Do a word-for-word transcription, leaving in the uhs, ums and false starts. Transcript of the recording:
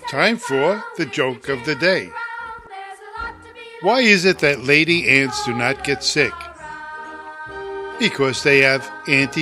Time for the joke of the day. Why is it that lady ants do not get sick? Because they have anti